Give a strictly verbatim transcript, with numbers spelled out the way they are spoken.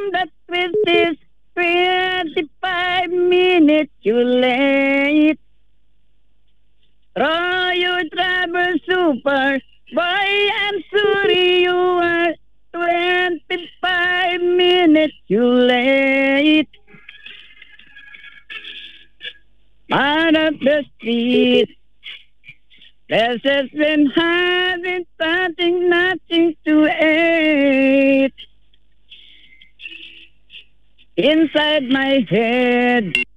The twist is twenty-five minutes too late. Oh, you travel super. Boy, I'm sorry you are twenty-five minutes too late. Out of the street, there's just been having something, nothing to eat. Inside my head,